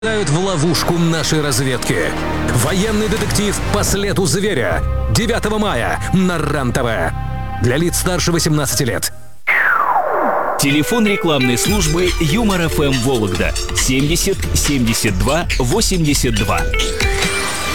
В ловушку нашей разведки. Военный детектив «По следу зверя». 9 мая на РЕН-ТВ. Для лиц старше 18 лет. Телефон рекламной службы Юмор ФМ Вологда 70 72 82.